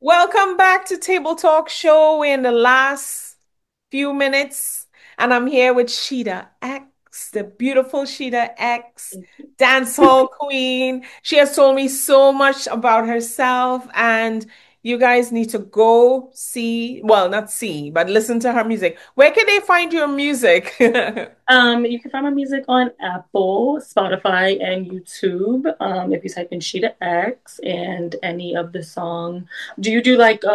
Welcome back to Table Talk Show. We're in the last few minutes, and I'm here with Sheeta X, the beautiful Sheeta X, dancehall queen. She has told me so much about herself, and you guys need to go see, well, not see, but listen to her music. Where can they find your music? You can find my music on Apple, Spotify, and YouTube. If you type in Sheeta X and any of the song. Do you do like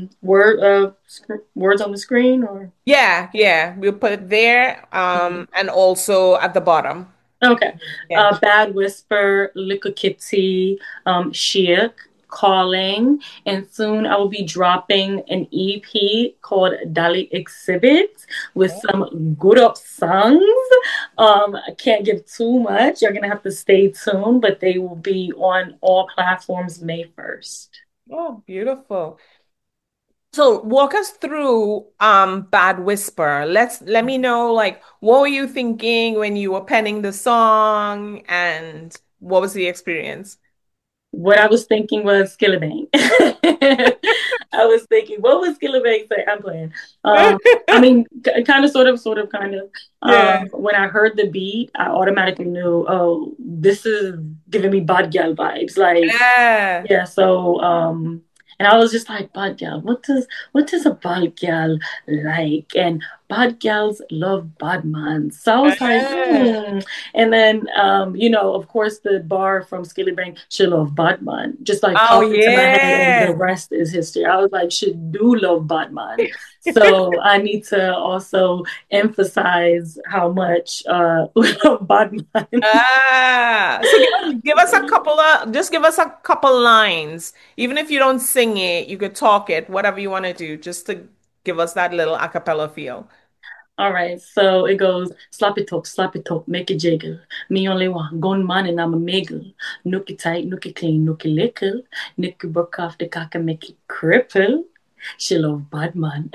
words on the screen or? Yeah, yeah, we'll put it there, and also at the bottom. Okay. Yeah. Bad Whisper, Liquor Kitty, Sheik, Calling, and soon I will be dropping an EP called Dali Exhibit with some good up songs. I can't give too much. You're gonna have to stay tuned, but they will be on all platforms May 1st. Oh, beautiful. So walk us through Bad Whisper. Let me know like what were you thinking when you were penning the song and what was the experience? What I was thinking was Skillabang. I was thinking, what was Skillabang say? I'm playing. I mean, kind of, sort of, kind of. Yeah. When I heard the beat, I automatically knew, oh, this is giving me bad gal vibes. Like, Yeah. yeah, so and I was just like, bad gal, what does a bad gal like? And bad gals love bad man. So I was like, Yeah. And then of course the bar from Skilly Bang, she love bad man. Just like Oh popped into my head and the yeah. rest is history. I was like, she do love bad man. So I need to also emphasize how much we love bad man. So give us a couple of just give us a couple lines. Even if you don't sing it, you could talk it, whatever you want to do, just to give us that little a cappella feel. All right, so it goes slap it up, make it jiggle. Me only want gunman and I'm a miggle. Nookie tight, nookie clean, nookie lickle. Nookie broke off the cock and make it cripple. She love bad man.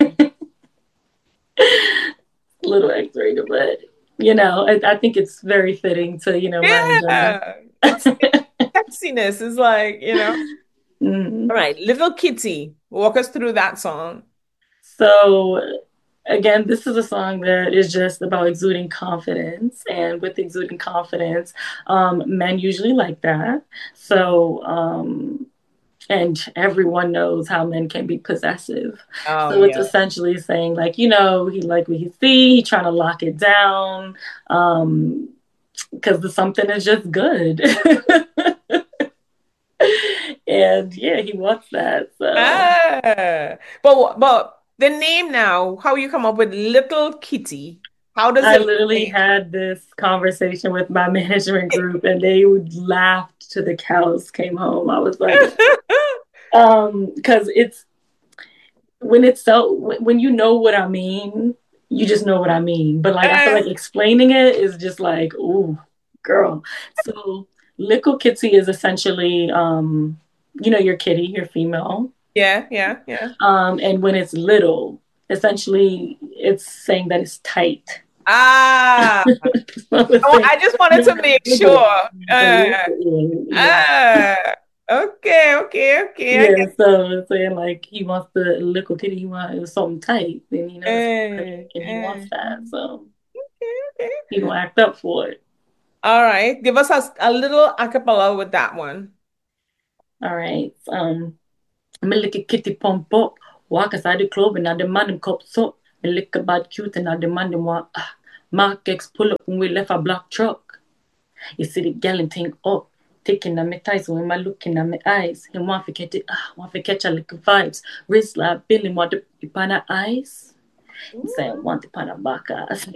Little X-rated, but I think it's very fitting to my agenda. Yeah. It's sexiness is like. Mhm. All right, Little Kitty, walk us through that song. So again, this is a song that is just about exuding confidence, and with exuding confidence, men usually like that. So and everyone knows how men can be possessive. Oh So it's yeah. essentially saying like, he like what he see, he trying to lock it down, because the something is just good. And yeah, he wants that. So But the name now, how you come up with Little Kitty? How does I it literally relate? had this conversation with my management group and they would laugh till the cows came home. I was like, because when you know what I mean, you just know what I mean. But like I feel Uh, like explaining it is just like, ooh, girl. So Little Kitty is essentially your kitty, your female. yeah, yeah, yeah. And when it's little, essentially it's saying that it's tight. Ah, So it's saying, I just wanted to make sure. yeah. Ah, okay, okay, okay. I Yeah, get so it's saying like he wants the little kitty, he wants something tight, then he knows and he wants it. that. So Okay. he gonna act up for it. All right, give us a little acapella with that one. All right. I'm a little kitty pump up, walk inside the club and I demand him cups up. A little bad cute and I demand him want Mark X pull up when we left a black truck. You see the gal and think up. Taking on my ties when my looking at my eyes. He want to catch a little vibes. Wrist like Billy want the pana eyes. He say want the pana back ass.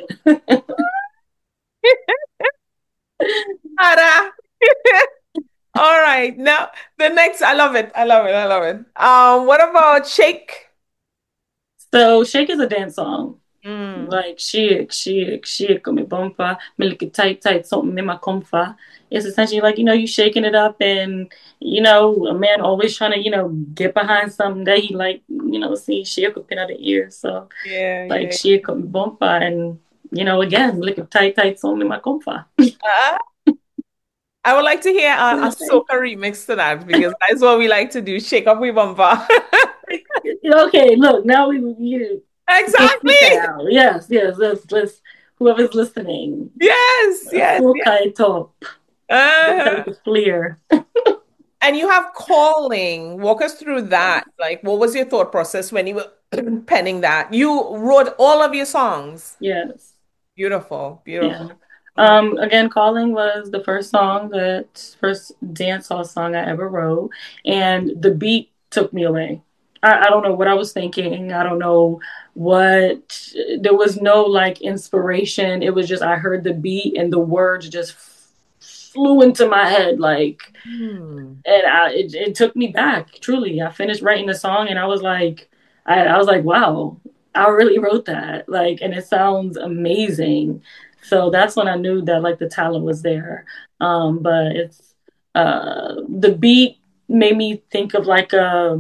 Ara. All right. Now the next, I love it. I love it. I love it. What about Shake? So Shake is a dance song. Mm. Like shake on me bumper, me look it tight, tight, something in my comfort. It's essentially like, you shaking it up and, a man always trying to, get behind something that he like, see shake up in the ear. So Yeah, like yeah. shake on me bumper and, again, look it tight, tight, something in my comfort. Ah, I would like to hear a soca remix to that because that's what we like to do. Shake up we bumper. Okay, look, now we can Exactly. speak that out. Yes, yes, let's whoever's listening. Yes, yes, Full yes. top. Uh-huh. The flair. And you have calling. Walk us through that. Like, what was your thought process when you were penning that? You wrote all of your songs. Yes. Beautiful, Yeah. beautiful. Mhm. Again, Calling was the first dance hall song I ever wrote, and the beat took me away. I don't know what I was thinking. I don't know what, there was no like inspiration. It was just, I heard the beat and the words just flew into my head, like, Hmm. and it took me back, truly. I finished writing the song and I was like, I was like, wow, I really wrote that. Like, and it sounds amazing. So that's when I knew that like the talent was there. But it's the beat made me think of like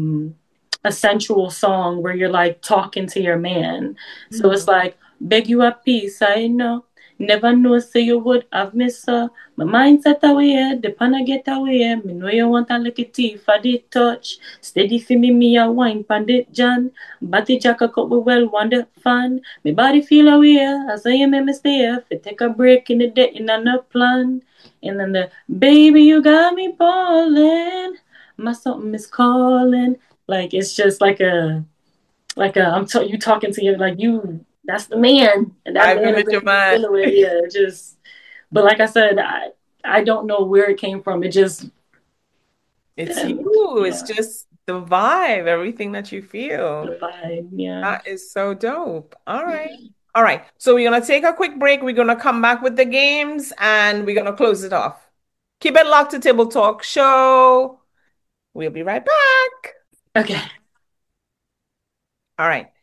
a sensual song where you're like talking to your man. So Hmm. it's like, beg you a piece, I know. Never know say you would have missed her. My mind set away, the pan I get away. Me know you want a little teeth for the touch. Steady for me a wine pandit John. Batty jack a cup we well wonder fun. Me body feel away as I am me stay if take a break in the day in another plan. And then the baby you got me ballin'. My something is calling. Like it's just like you talking to you like you, that's the man, and that I've been man is with the your one you're man. dealing with. Yeah, just, but like I said, I don't know where it came from. It just, It's and you. It's yeah, just the vibe, everything that you the feel. vibe. Yeah. That is so dope. All right. All right. So we're gonna take a quick break. We're gonna come back with the games and we're gonna close it off. Keep it locked to Table Talk Show. We'll be right back. Okay. All right.